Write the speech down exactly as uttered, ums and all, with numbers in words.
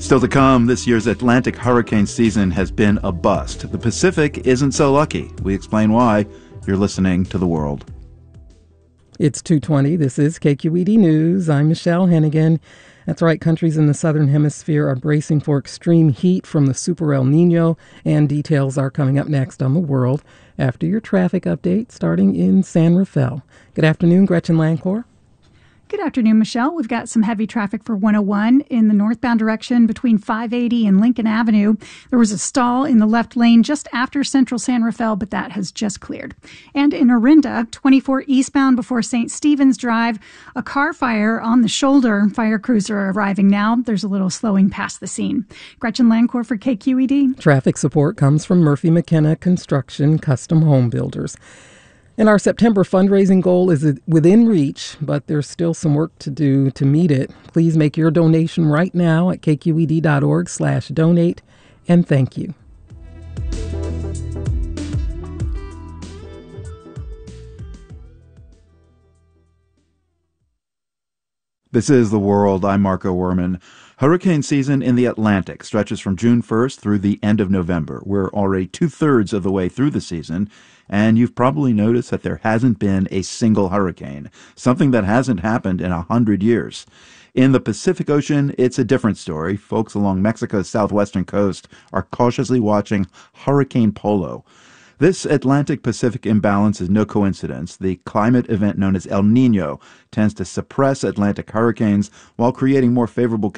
Still to come, this year's Atlantic hurricane season has been a bust. The Pacific isn't so lucky. We explain why. You're listening to The World. It's two twenty. This is K Q E D News. I'm Michelle Hennigan. That's right. Countries in the southern hemisphere are bracing for extreme heat from the Super El Nino, and details are coming up next on The World after your traffic update starting in San Rafael. Good afternoon, Gretchen Lancor. Good afternoon, Michelle. We've got some heavy traffic for one oh one in the northbound direction between five eighty and Lincoln Avenue. There was a stall in the left lane just after Central San Rafael, but that has just cleared. And in Orinda, twenty-four eastbound before Saint Stephen's Drive, a car fire on the shoulder. Fire crews are arriving now. There's a little slowing past the scene. Gretchen Lancor for K Q E D. Traffic support comes from Murphy McKenna Construction Custom Home Builders. And our September fundraising goal is within reach, but there's still some work to do to meet it. Please make your donation right now at kqed.org slash donate, and thank you. This is The World. I'm Marco Werman. Hurricane season in the Atlantic stretches from June first through the end of November. We're already two-thirds of the way through the season, and you've probably noticed that there hasn't been a single hurricane, something that hasn't happened in a hundred years. In the Pacific Ocean, it's a different story. Folks along Mexico's southwestern coast are cautiously watching Hurricane Polo. This Atlantic-Pacific imbalance is no coincidence. The climate event known as El Nino tends to suppress Atlantic hurricanes while creating more favorable